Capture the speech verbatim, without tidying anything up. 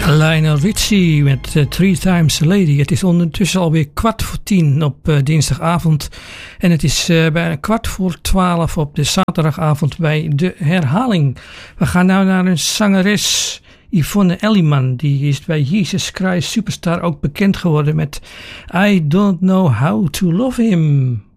Lionel Richie met uh, Three Times a Lady. Het is ondertussen alweer kwart voor tien op uh, dinsdagavond. En het is uh, bijna kwart voor twaalf op de zaterdagavond bij de herhaling. We gaan nu naar een zangeres, Yvonne Elliman. Die is bij Jesus Christ Superstar ook bekend geworden met I Don't Know How to Love Him.